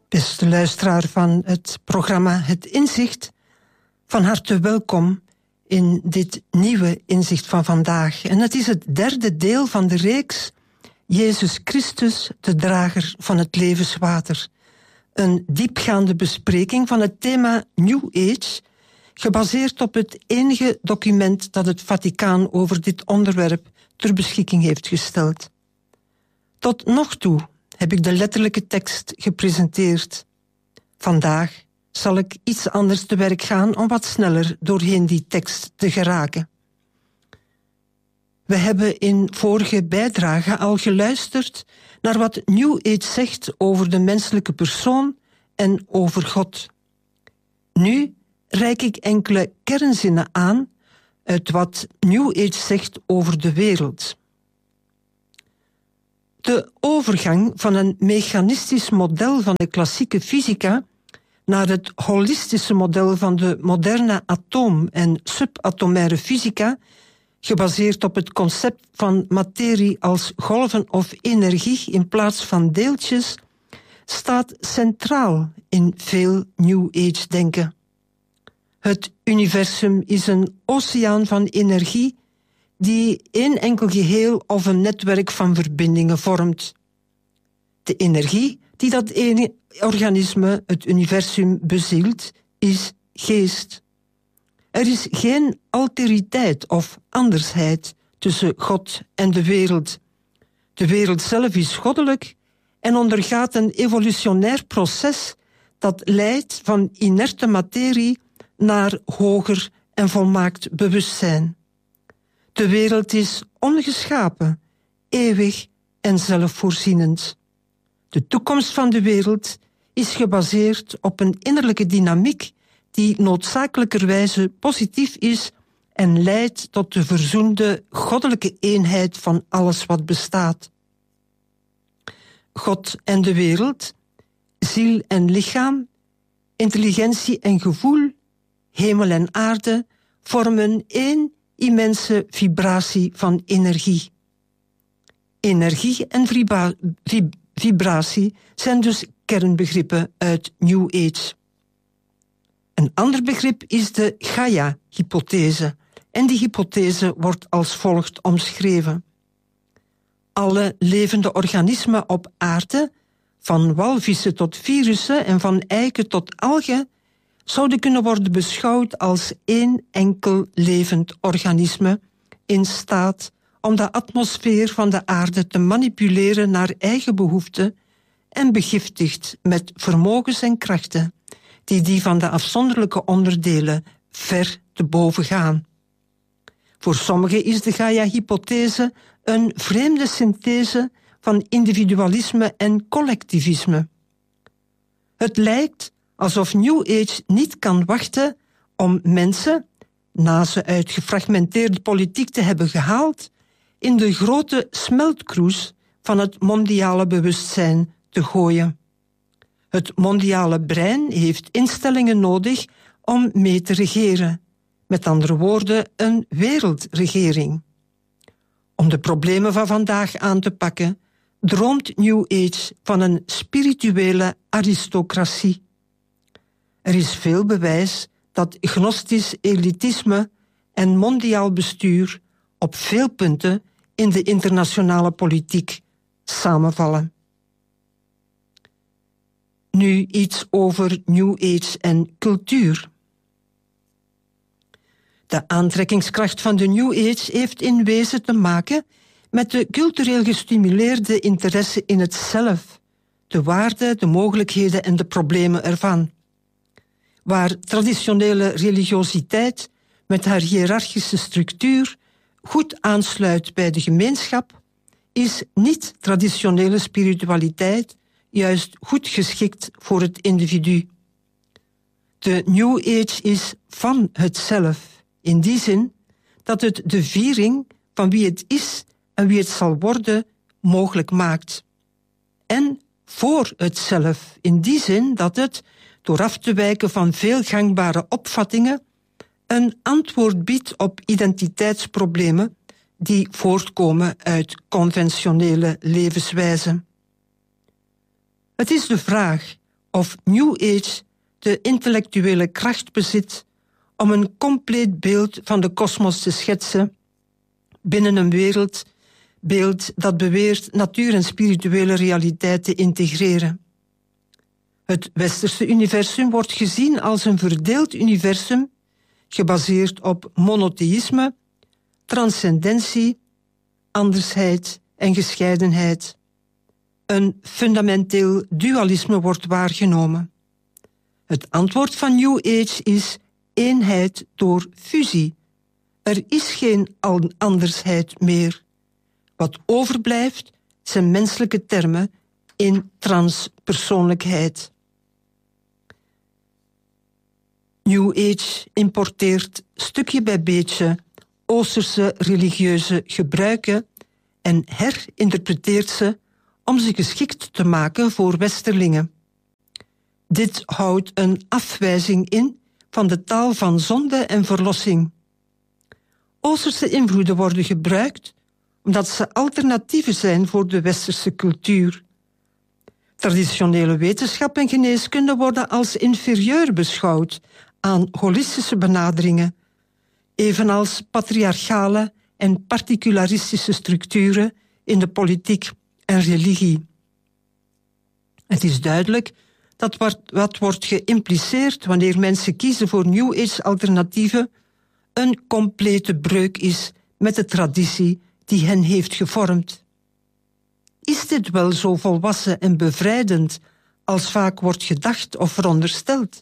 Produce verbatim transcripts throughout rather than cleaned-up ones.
Beste luisteraar van het programma Het Inzicht, van harte welkom in dit nieuwe inzicht van vandaag. En het is het derde deel van de reeks Jezus Christus, de drager van het levenswater. Een diepgaande bespreking van het thema New Age, gebaseerd op het enige document dat het Vaticaan over dit onderwerp ter beschikking heeft gesteld. Tot nog toe heb ik de letterlijke tekst gepresenteerd. Vandaag zal ik iets anders te werk gaan om wat sneller doorheen die tekst te geraken. We hebben in vorige bijdragen al geluisterd naar wat New Age zegt over de menselijke persoon en over God. Nu reik ik enkele kernzinnen aan uit wat New Age zegt over de wereld. De overgang van een mechanistisch model van de klassieke fysica naar het holistische model van de moderne atoom- en subatomaire fysica, gebaseerd op het concept van materie als golven of energie in plaats van deeltjes, staat centraal in veel New Age-denken. Het universum is een oceaan van energie die één enkel geheel of een netwerk van verbindingen vormt. De energie die dat ene organisme, het universum, bezielt, is geest. Er is geen alteriteit of andersheid tussen God en de wereld. De wereld zelf is goddelijk en ondergaat een evolutionair proces dat leidt van inerte materie naar hoger en volmaakt bewustzijn. De wereld is ongeschapen, eeuwig en zelfvoorzienend. De toekomst van de wereld is gebaseerd op een innerlijke dynamiek die noodzakelijkerwijze positief is en leidt tot de verzoende goddelijke eenheid van alles wat bestaat. God en de wereld, ziel en lichaam, intelligentie en gevoel, hemel en aarde vormen één immense vibratie van energie. Energie en vibra- vib- vibratie zijn dus kernbegrippen uit New Age. Een ander begrip is de Gaia-hypothese, en die hypothese wordt als volgt omschreven. Alle levende organismen op aarde, van walvissen tot virussen en van eiken tot algen, zouden kunnen worden beschouwd als één enkel levend organisme in staat om de atmosfeer van de aarde te manipuleren naar eigen behoeften en begiftigd met vermogens en krachten die die van de afzonderlijke onderdelen ver te boven gaan. Voor sommigen is de Gaia-hypothese een vreemde synthese van individualisme en collectivisme. Het lijkt alsof New Age niet kan wachten om mensen, na ze uit gefragmenteerde politiek te hebben gehaald, in de grote smeltkroes van het mondiale bewustzijn te gooien. Het mondiale brein heeft instellingen nodig om mee te regeren. Met andere woorden, een wereldregering. Om de problemen van vandaag aan te pakken, droomt New Age van een spirituele aristocratie. Er is veel bewijs dat gnostisch elitisme en mondiaal bestuur op veel punten in de internationale politiek samenvallen. Nu iets over New Age en cultuur. De aantrekkingskracht van de New Age heeft in wezen te maken met de cultureel gestimuleerde interesse in het zelf, de waarde, de mogelijkheden en de problemen ervan. Waar traditionele religiositeit met haar hiërarchische structuur goed aansluit bij de gemeenschap, is niet-traditionele spiritualiteit juist goed geschikt voor het individu. De New Age is van het zelf, in die zin dat het de viering van wie het is en wie het zal worden mogelijk maakt. En voor het zelf, in die zin dat het, door af te wijken van veel gangbare opvattingen, een antwoord biedt op identiteitsproblemen die voortkomen uit conventionele levenswijzen. Het is de vraag of New Age de intellectuele kracht bezit om een compleet beeld van de kosmos te schetsen binnen een wereldbeeld dat beweert natuur en spirituele realiteit te integreren. Het westerse universum wordt gezien als een verdeeld universum gebaseerd op monotheïsme, transcendentie, andersheid en gescheidenheid. Een fundamenteel dualisme wordt waargenomen. Het antwoord van New Age is eenheid door fusie. Er is geen andersheid meer. Wat overblijft zijn menselijke termen in transpersoonlijkheid. New Age importeert stukje bij beetje Oosterse religieuze gebruiken en herinterpreteert ze om ze geschikt te maken voor westerlingen. Dit houdt een afwijzing in van de taal van zonde en verlossing. Oosterse invloeden worden gebruikt omdat ze alternatieven zijn voor de westerse cultuur. Traditionele wetenschap en geneeskunde worden als inferieur beschouwd aan holistische benaderingen, evenals patriarchale en particularistische structuren in de politiek en religie. Het is duidelijk dat wat, wat wordt geïmpliceerd wanneer mensen kiezen voor New Age alternatieven een complete breuk is met de traditie die hen heeft gevormd. Is dit wel zo volwassen en bevrijdend als vaak wordt gedacht of verondersteld?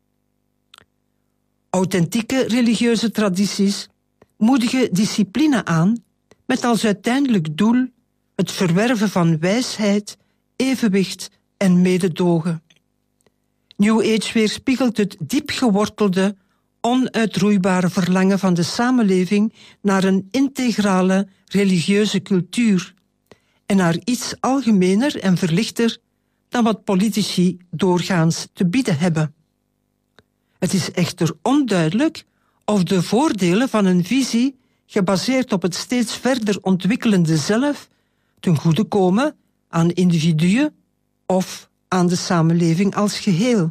Authentieke religieuze tradities moedigen discipline aan met als uiteindelijk doel het verwerven van wijsheid, evenwicht en mededogen. New Age weerspiegelt het diep gewortelde, onuitroeibare verlangen van de samenleving naar een integrale religieuze cultuur en naar iets algemener en verlichter dan wat politici doorgaans te bieden hebben. Het is echter onduidelijk of de voordelen van een visie gebaseerd op het steeds verder ontwikkelende zelf ten goede komen aan individuen of aan de samenleving als geheel.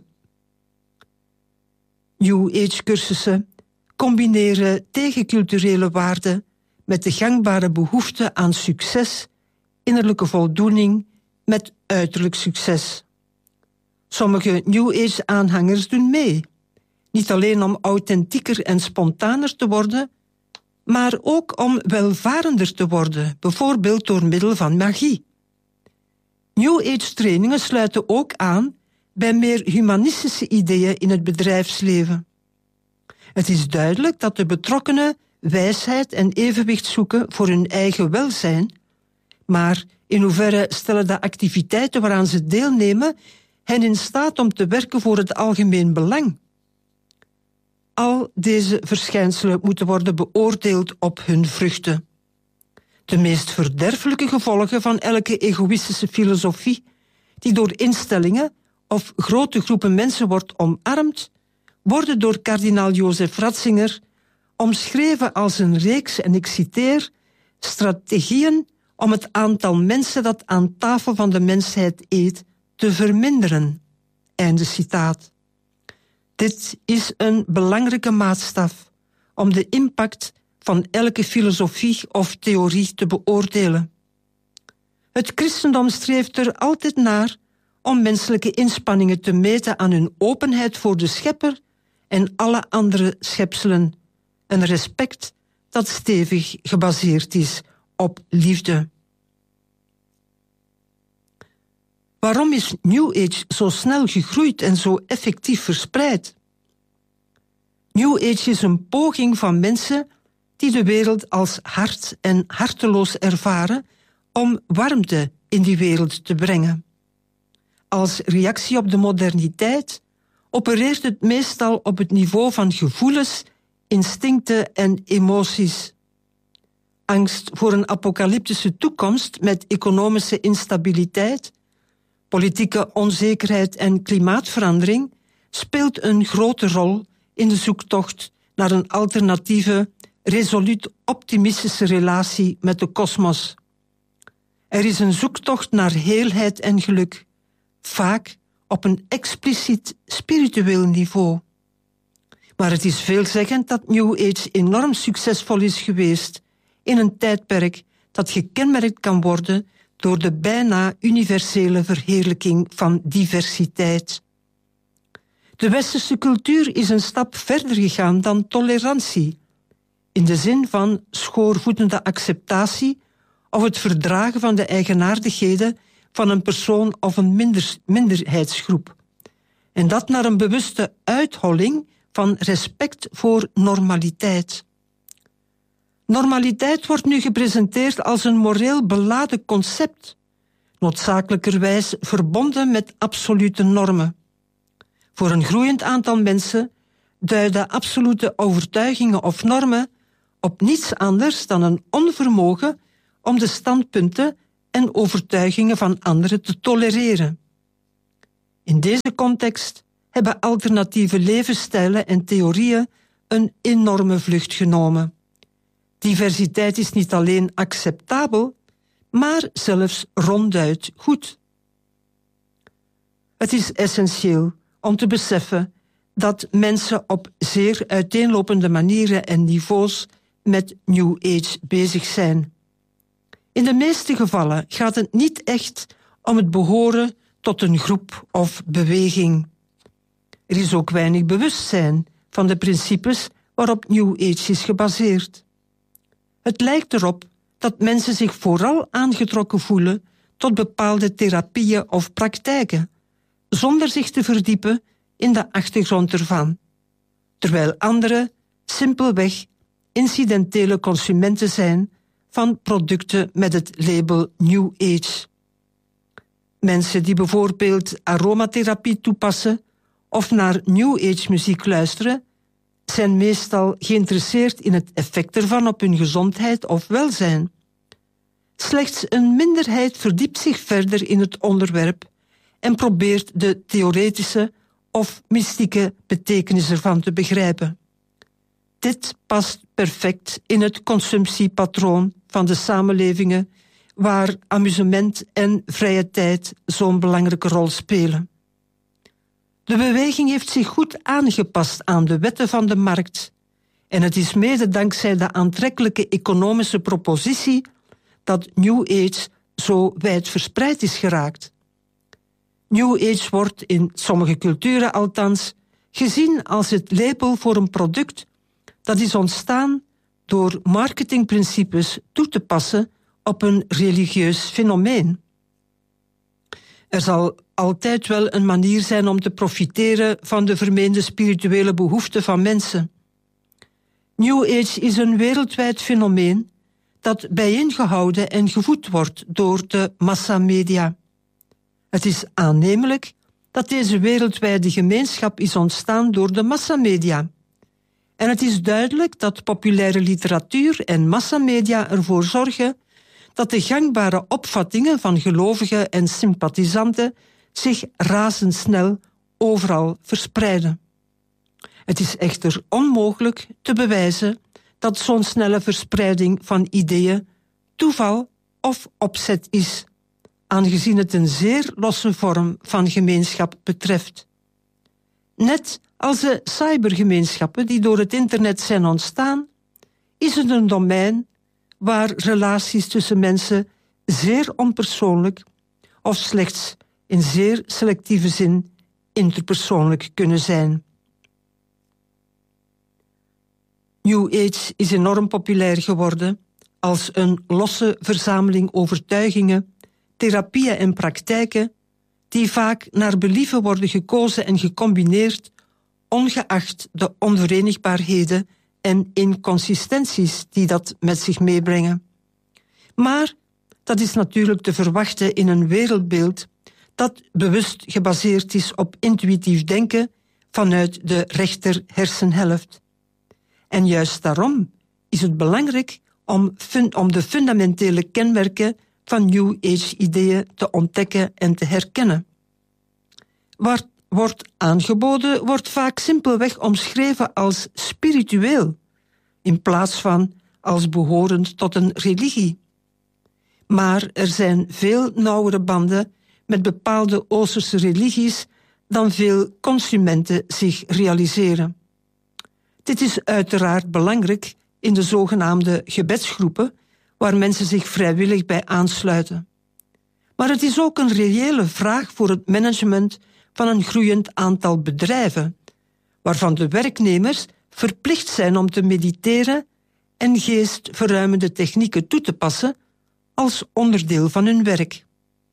New Age cursussen combineren tegenculturele waarden met de gangbare behoefte aan succes, innerlijke voldoening met uiterlijk succes. Sommige New Age aanhangers doen mee, niet alleen om authentieker en spontaner te worden, maar ook om welvarender te worden, bijvoorbeeld door middel van magie. New Age trainingen sluiten ook aan bij meer humanistische ideeën in het bedrijfsleven. Het is duidelijk dat de betrokkenen wijsheid en evenwicht zoeken voor hun eigen welzijn, maar in hoeverre stellen de activiteiten waaraan ze deelnemen hen in staat om te werken voor het algemeen belang? Al deze verschijnselen moeten worden beoordeeld op hun vruchten. De meest verderfelijke gevolgen van elke egoïstische filosofie, die door instellingen of grote groepen mensen wordt omarmd, worden door kardinaal Jozef Ratzinger omschreven als een reeks, en ik citeer, strategieën om het aantal mensen dat aan tafel van de mensheid eet te verminderen. Einde citaat. Dit is een belangrijke maatstaf om de impact van elke filosofie of theorie te beoordelen. Het christendom streeft er altijd naar om menselijke inspanningen te meten aan hun openheid voor de schepper en alle andere schepselen. Een respect dat stevig gebaseerd is op liefde. Waarom is New Age zo snel gegroeid en zo effectief verspreid? New Age is een poging van mensen die de wereld als hard en harteloos ervaren om warmte in die wereld te brengen. Als reactie op de moderniteit opereert het meestal op het niveau van gevoelens, instincten en emoties. Angst voor een apocalyptische toekomst met economische instabiliteit, politieke onzekerheid en klimaatverandering speelt een grote rol in de zoektocht naar een alternatieve, resoluut optimistische relatie met de kosmos. Er is een zoektocht naar heelheid en geluk, vaak op een expliciet spiritueel niveau. Maar het is veelzeggend dat New Age enorm succesvol is geweest in een tijdperk dat gekenmerkt kan worden door de bijna universele verheerlijking van diversiteit. De westerse cultuur is een stap verder gegaan dan tolerantie, in de zin van schoorvoetende acceptatie of het verdragen van de eigenaardigheden van een persoon of een minder, minderheidsgroep. En dat naar een bewuste uitholling van respect voor normaliteit. Normaliteit wordt nu gepresenteerd als een moreel beladen concept, noodzakelijkerwijs verbonden met absolute normen. Voor een groeiend aantal mensen duiden absolute overtuigingen of normen op niets anders dan een onvermogen om de standpunten en overtuigingen van anderen te tolereren. In deze context hebben alternatieve levensstijlen en theorieën een enorme vlucht genomen. Diversiteit is niet alleen acceptabel, maar zelfs ronduit goed. Het is essentieel om te beseffen dat mensen op zeer uiteenlopende manieren en niveaus met New Age bezig zijn. In de meeste gevallen gaat het niet echt om het behoren tot een groep of beweging. Er is ook weinig bewustzijn van de principes waarop New Age is gebaseerd. Het lijkt erop dat mensen zich vooral aangetrokken voelen tot bepaalde therapieën of praktijken, zonder zich te verdiepen in de achtergrond ervan, terwijl anderen simpelweg incidentele consumenten zijn van producten met het label New Age. Mensen die bijvoorbeeld aromatherapie toepassen of naar New Age muziek luisteren, zijn meestal geïnteresseerd in het effect ervan op hun gezondheid of welzijn. Slechts een minderheid verdiept zich verder in het onderwerp en probeert de theoretische of mystieke betekenis ervan te begrijpen. Dit past perfect in het consumptiepatroon van de samenlevingen waar amusement en vrije tijd zo'n belangrijke rol spelen. De beweging heeft zich goed aangepast aan de wetten van de markt en het is mede dankzij de aantrekkelijke economische propositie dat New Age zo wijd verspreid is geraakt. New Age wordt in sommige culturen althans gezien als het label voor een product dat is ontstaan door marketingprincipes toe te passen op een religieus fenomeen. Er zal altijd wel een manier zijn om te profiteren van de vermeende spirituele behoeften van mensen. New Age is een wereldwijd fenomeen dat bijeengehouden en gevoed wordt door de massamedia. Het is aannemelijk dat deze wereldwijde gemeenschap is ontstaan door de massamedia. En het is duidelijk dat populaire literatuur en massamedia ervoor zorgen dat de gangbare opvattingen van gelovigen en sympathisanten zich razendsnel overal verspreiden. Het is echter onmogelijk te bewijzen dat zo'n snelle verspreiding van ideeën toeval of opzet is, aangezien het een zeer losse vorm van gemeenschap betreft. Net als de cybergemeenschappen die door het internet zijn ontstaan, is het een domein waar relaties tussen mensen zeer onpersoonlijk of slechts in zeer selectieve zin interpersoonlijk kunnen zijn. New Age is enorm populair geworden als een losse verzameling overtuigingen, therapieën en praktijken die vaak naar believen worden gekozen en gecombineerd, ongeacht de onverenigbaarheden en inconsistenties die dat met zich meebrengen. Maar dat is natuurlijk te verwachten in een wereldbeeld dat bewust gebaseerd is op intuïtief denken vanuit de rechter hersenhelft. En juist daarom is het belangrijk om, fun- om de fundamentele kenmerken van New Age-ideeën te ontdekken en te herkennen. Wat wordt aangeboden, wordt vaak simpelweg omschreven als spiritueel, in plaats van als behorend tot een religie. Maar er zijn veel nauwere banden met bepaalde Oosterse religies dan veel consumenten zich realiseren. Dit is uiteraard belangrijk in de zogenaamde gebedsgroepen, waar mensen zich vrijwillig bij aansluiten. Maar het is ook een reële vraag voor het management van een groeiend aantal bedrijven, waarvan de werknemers verplicht zijn om te mediteren en geestverruimende technieken toe te passen als onderdeel van hun werk.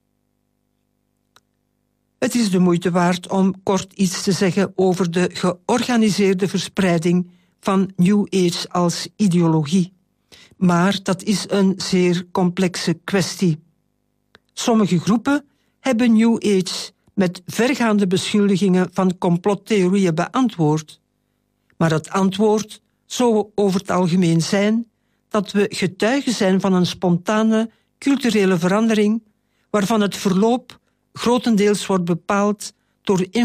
Het is de moeite waard om kort iets te zeggen over de georganiseerde verspreiding van New Age als ideologie. Maar dat is een zeer complexe kwestie. Sommige groepen hebben New Age met vergaande beschuldigingen van complottheorieën beantwoord. Maar het antwoord zou over het algemeen zijn dat we getuigen zijn van een spontane culturele verandering waarvan het verloop grotendeels wordt bepaald door